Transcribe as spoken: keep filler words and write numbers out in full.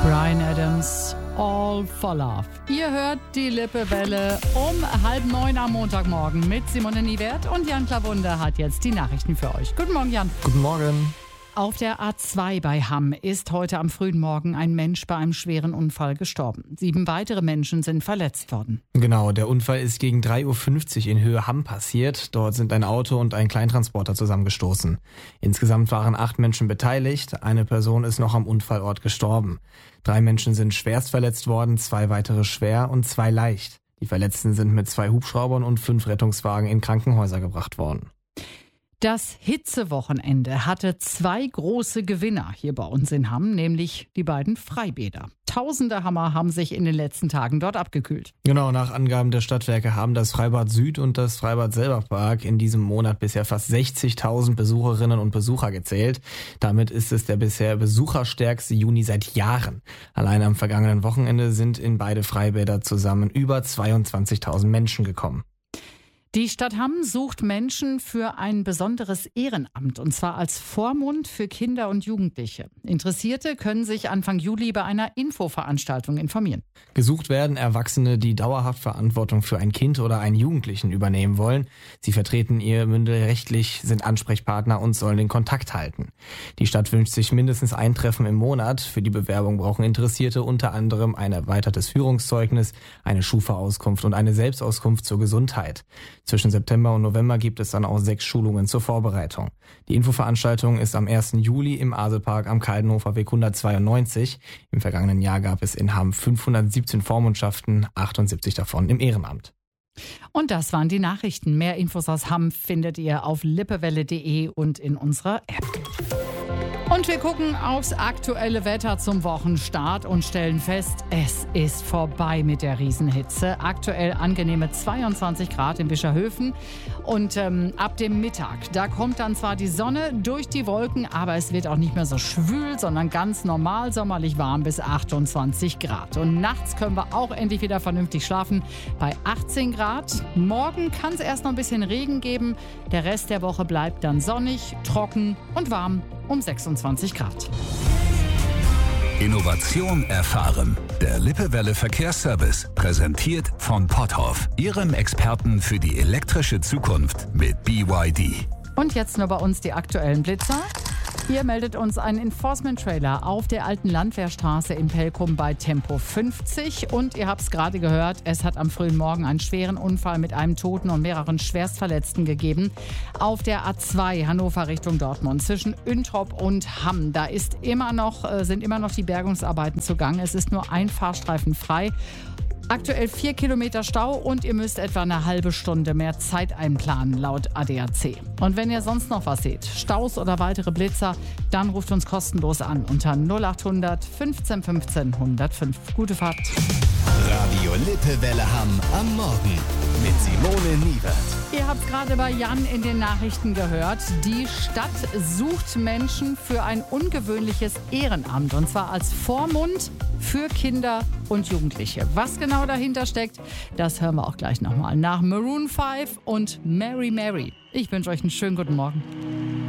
Bryan Adams, All for Love. Ihr hört die Lippewelle um halb neun am Montagmorgen mit Simone Niewert und Jan Klawunde hat jetzt die Nachrichten für euch. Guten Morgen, Jan. Guten Morgen. Auf der A zwei bei Hamm ist heute am frühen Morgen ein Mensch bei einem schweren Unfall gestorben. Sieben weitere Menschen sind verletzt worden. Genau, der Unfall ist gegen drei Uhr fünfzig in Höhe Hamm passiert. Dort sind ein Auto und ein Kleintransporter zusammengestoßen. Insgesamt waren acht Menschen beteiligt. Eine Person ist noch am Unfallort gestorben. Drei Menschen sind schwerst verletzt worden, zwei weitere schwer und zwei leicht. Die Verletzten sind mit zwei Hubschraubern und fünf Rettungswagen in Krankenhäuser gebracht worden. Das Hitzewochenende hatte zwei große Gewinner hier bei uns in Hamm, nämlich die beiden Freibäder. Tausende Hammer haben sich in den letzten Tagen dort abgekühlt. Genau, nach Angaben der Stadtwerke haben das Freibad Süd und das Freibad Selberpark in diesem Monat bisher fast sechzigtausend Besucherinnen und Besucher gezählt. Damit ist es der bisher besucherstärkste Juni seit Jahren. Allein am vergangenen Wochenende sind in beide Freibäder zusammen über zweiundzwanzigtausend Menschen gekommen. Die Stadt Hamm sucht Menschen für ein besonderes Ehrenamt, und zwar als Vormund für Kinder und Jugendliche. Interessierte können sich Anfang Juli bei einer Infoveranstaltung informieren. Gesucht werden Erwachsene, die dauerhaft Verantwortung für ein Kind oder einen Jugendlichen übernehmen wollen. Sie vertreten ihr Mündel rechtlich, sind Ansprechpartner und sollen den Kontakt halten. Die Stadt wünscht sich mindestens ein Treffen im Monat. Für die Bewerbung brauchen Interessierte unter anderem ein erweitertes Führungszeugnis, eine Schufa-Auskunft und eine Selbstauskunft zur Gesundheit. Zwischen September und November gibt es dann auch sechs Schulungen zur Vorbereitung. Die Infoveranstaltung ist am ersten Juli im Aselpark am Kaldenhofer Weg hundertzweiundneunzig. Im vergangenen Jahr gab es in Hamm fünfhundertsiebzehn Vormundschaften, achtundsiebzig davon im Ehrenamt. Und das waren die Nachrichten. Mehr Infos aus Hamm findet ihr auf lippewelle punkt de und in unserer App. Und wir gucken aufs aktuelle Wetter zum Wochenstart und stellen fest, es ist vorbei mit der Riesenhitze. Aktuell angenehme zweiundzwanzig Grad in Bischerhöfen. Und ähm, ab dem Mittag, da kommt dann zwar die Sonne durch die Wolken, aber es wird auch nicht mehr so schwül, sondern ganz normal sommerlich warm bis achtundzwanzig Grad. Und nachts können wir auch endlich wieder vernünftig schlafen bei achtzehn Grad. Morgen kann es erst noch ein bisschen Regen geben. Der Rest der Woche bleibt dann sonnig, trocken und warm um sechsundzwanzig Grad. Innovation erfahren. Der Lippewelle Verkehrsservice, präsentiert von Potthoff, Ihrem Experten für die elektrische Zukunft mit B Y D. Und jetzt nur bei uns die aktuellen Blitzer. Hier meldet uns ein Enforcement-Trailer auf der alten Landwehrstraße in Pelkum bei Tempo fünfzig. Und ihr habt es gerade gehört, es hat am frühen Morgen einen schweren Unfall mit einem Toten und mehreren Schwerstverletzten gegeben. Auf der A zwei Hannover Richtung Dortmund zwischen Üntrop und Hamm. Da ist immer noch, sind immer noch die Bergungsarbeiten zugange. Es ist nur ein Fahrstreifen frei. Aktuell vier Kilometer Stau und ihr müsst etwa eine halbe Stunde mehr Zeit einplanen, laut A D A C. Und wenn ihr sonst noch was seht, Staus oder weitere Blitzer, dann ruft uns kostenlos an unter null acht hundert fünfzehn fünfzehn hundertfünf. Gute Fahrt. Radio Lippewelle Hamm am Morgen mit Simone Niewert. Ihr habt es gerade bei Jan in den Nachrichten gehört. Die Stadt sucht Menschen für ein ungewöhnliches Ehrenamt, und zwar als Vormund für Kinder und Jugendliche. Was genau dahinter steckt, das hören wir auch gleich nochmal nach Maroon fünf und Mary Mary. Ich wünsche euch einen schönen guten Morgen.